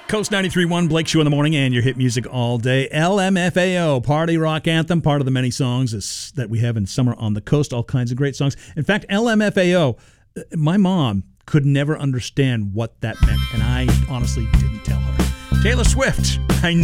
Coast 93.1, Blake Show in the morning, and your hit music all day. LMFAO, party rock anthem, part of the many songs that we have in Summer on the Coast, all kinds of great songs. In fact, LMFAO, my mom could never understand what that meant, and I honestly didn't tell her. Taylor Swift, I knew